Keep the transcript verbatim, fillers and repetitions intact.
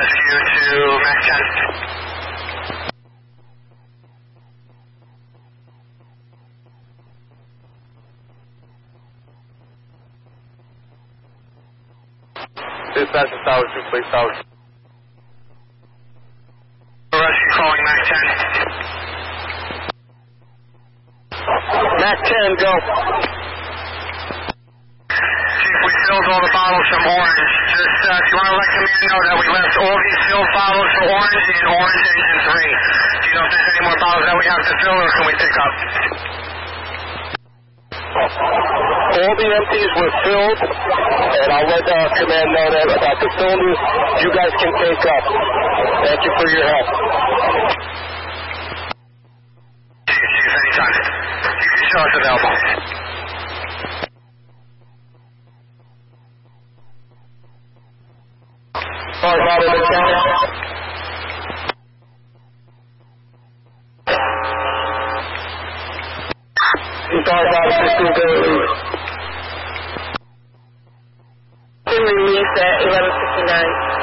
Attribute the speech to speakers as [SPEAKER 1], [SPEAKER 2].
[SPEAKER 1] rescue to Mac ten.
[SPEAKER 2] Dispatch is Tower two, please, Tower two.
[SPEAKER 1] Rescue calling Mac ten.
[SPEAKER 2] Mac ten, go.
[SPEAKER 1] Chief, we filled all the bottles from Orange. Just, uh, if you want to let command know that we left all these filled bottles for Orange in Orange Engine three. Do you know if there's any more bottles that we have to fill, or can we pick up?
[SPEAKER 2] All the empties were filled, and I'll let uh, command know that about the cylinders you guys can take up. Thank you for your help.
[SPEAKER 1] Chief, Chief, anytime. You can show us available.
[SPEAKER 2] Sorry about it, County. Sorry about it, fifteen to release.
[SPEAKER 3] Been released at eleven fifty-nine.